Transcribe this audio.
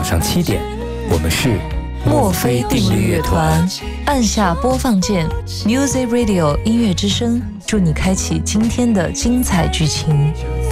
上7点，我们是墨菲定律乐团。按下播放键 ，Music Radio 音乐之声，祝你开启今天的精彩剧情。